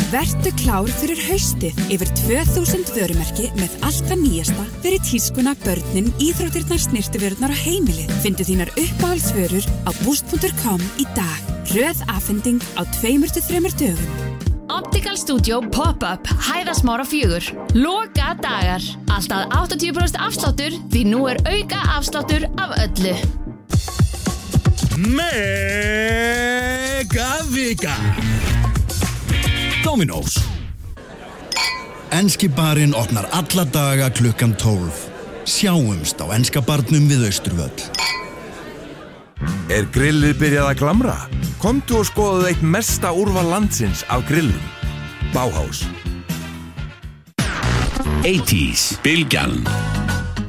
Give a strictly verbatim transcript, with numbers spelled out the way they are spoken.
Vertu klár fyrir haustið yfir tvö þúsund vörumerki með allt það nýjasta fyrir tískuna, börnin, íþróttirnar, snyrtivörurnar og heimilið. Findu þínar uppáhaldsvörur á boost punktur com í dag. Röð afhending á tveimur til þremur dögum. Optical Studio Pop-up Hæðasmára fjögur. Loka dagar. Alltaf áttatíu prósent afsláttur því nú er auka afsláttur af öllu. Mega vika Dominos. Enski barinn opnar alla daga klukkan tólf. Sjáumst á enska barnum við Austurvöll. Er grillið byrjað að glamra? Komdu og skoðuðu eitt mesta úrval landsins af grillum. Bauhaus. eighties Bylgjan